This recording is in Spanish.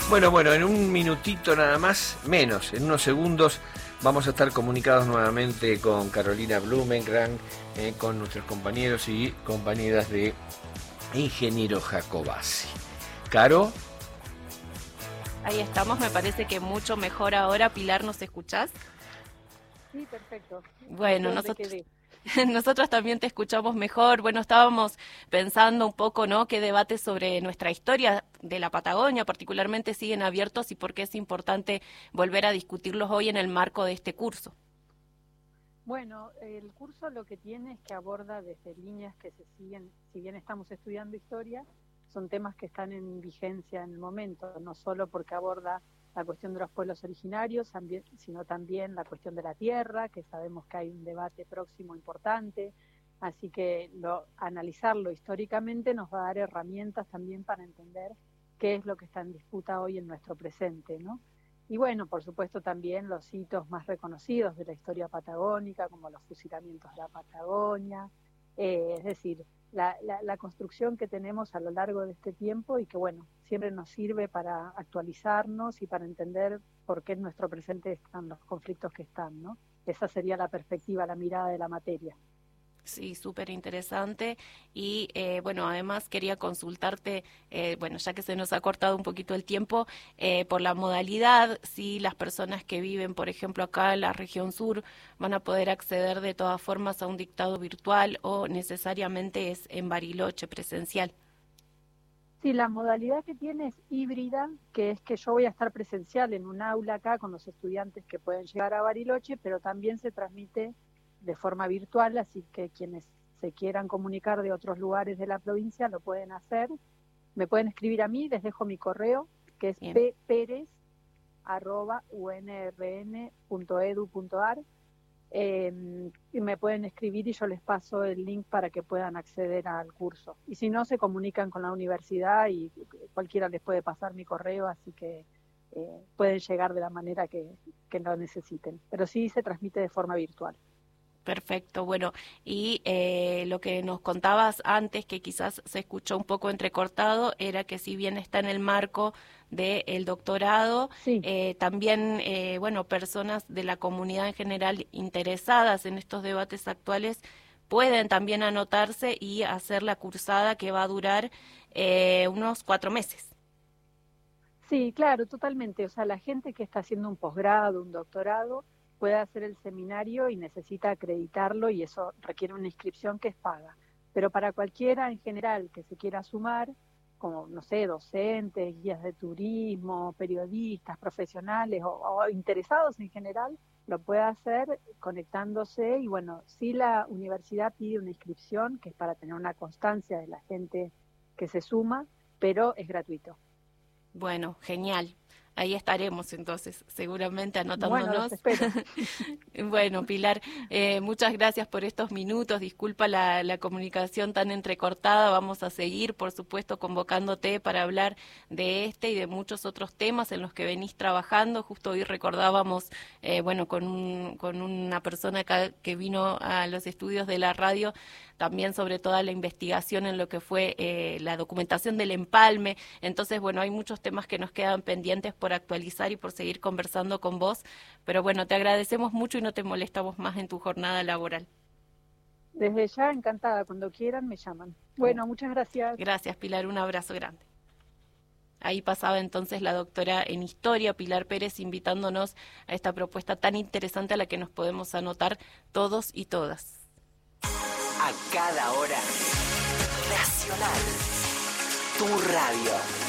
Bueno, en un minutito nada más, menos, en unos segundos, vamos a estar comunicados nuevamente con Carolina Blumenkrantz, con nuestros compañeros y compañeras de Ingeniero Jacobacci. Caro. Ahí estamos, me parece que mucho mejor ahora. Pilar, ¿nos escuchás? Sí, perfecto. Bueno, nosotros también te escuchamos mejor. Bueno, estábamos pensando un poco, ¿no?, qué debates sobre nuestra historia de la Patagonia particularmente siguen abiertos y por qué es importante volver a discutirlos hoy en el marco de este curso. Bueno, el curso lo que tiene es que aborda desde líneas que se siguen, si bien estamos estudiando historia, son temas que están en vigencia en el momento, no solo porque aborda la cuestión de los pueblos originarios, sino también la cuestión de la tierra, que sabemos que hay un debate próximo importante, así que analizarlo históricamente nos va a dar herramientas también para entender qué es lo que está en disputa hoy en nuestro presente, ¿no? Y bueno, por supuesto también los hitos más reconocidos de la historia patagónica, como los fusilamientos de la Patagonia, es decir, la construcción que tenemos a lo largo de este tiempo y que, bueno, siempre nos sirve para actualizarnos y para entender por qué en nuestro presente están los conflictos que están, ¿no? Esa sería la perspectiva, la mirada de la materia. Sí, súper interesante. Y bueno, además quería consultarte, bueno, ya que se nos ha cortado un poquito el tiempo, por la modalidad, si las personas que viven, por ejemplo, acá en la región sur, van a poder acceder de todas formas a un dictado virtual o necesariamente es en Bariloche presencial. Sí, la modalidad que tiene es híbrida, que es que yo voy a estar presencial en un aula acá con los estudiantes que pueden llegar a Bariloche, pero también se transmite de forma virtual, así que quienes se quieran comunicar de otros lugares de la provincia lo pueden hacer. Me pueden escribir a mí, les dejo mi correo, que es pperez@unrn.edu.ar, y me pueden escribir y yo les paso el link para que puedan acceder al curso. Y si no, se comunican con la universidad y cualquiera les puede pasar mi correo, así que pueden llegar de la manera que lo necesiten. Pero sí se transmite de forma virtual. Perfecto, bueno, y lo que nos contabas antes, que quizás se escuchó un poco entrecortado, era que si bien está en el marco del doctorado, sí. También, bueno, personas de la comunidad en general interesadas en estos debates actuales pueden también anotarse y hacer la cursada que va a durar unos 4 meses. Sí, claro, totalmente. O sea, la gente que está haciendo un posgrado, un doctorado, puede hacer el seminario y necesita acreditarlo y eso requiere una inscripción que es paga. Pero para cualquiera en general que se quiera sumar, como, no sé, docentes, guías de turismo, periodistas, profesionales o interesados en general, lo puede hacer conectándose y bueno, sí la universidad pide una inscripción que es para tener una constancia de la gente que se suma, pero es gratuito. Bueno, genial. Ahí estaremos entonces, seguramente anotándonos. Bueno, los espero. Bueno, Pilar, muchas gracias por estos minutos. Disculpa la comunicación tan entrecortada. Vamos a seguir, por supuesto, convocándote para hablar de este y de muchos otros temas en los que venís trabajando. Justo hoy recordábamos, bueno, con una persona acá que vino a los estudios de la radio, también sobre toda la investigación en lo que fue la documentación del empalme. Entonces, bueno, hay muchos temas que nos quedan pendientes por actualizar y por seguir conversando con vos, pero bueno, te agradecemos mucho y no te molestamos más en tu jornada laboral. Desde ya, encantada, cuando quieran me llaman. Bueno, muchas gracias. Gracias, Pilar, un abrazo grande. Ahí pasaba entonces la doctora en Historia, Pilar Pérez, invitándonos a esta propuesta tan interesante a la que nos podemos anotar todos y todas. A cada hora, Nacional, tu radio.